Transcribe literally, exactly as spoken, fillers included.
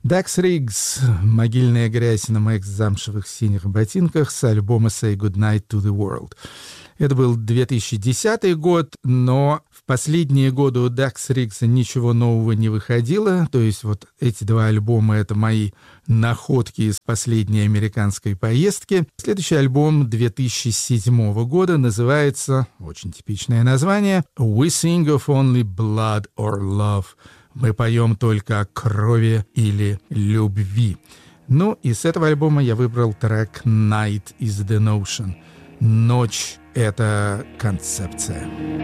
Dax Riggs, «Могильная грязь на моих замшевых синих ботинках» с альбома «Say Goodnight to the World». Это был две тысячи десятый год, но в последние годы у Dax Riggs ничего нового не выходило. То есть вот эти два альбома — это мои находки из последней американской поездки. Следующий альбом две тысячи седьмого года называется, очень типичное название, «We Sing of Only Blood or Love». Мы поем только о крови или любви. Ну и с этого альбома я выбрал трек «Night is the Notion». Ночь — это концепция.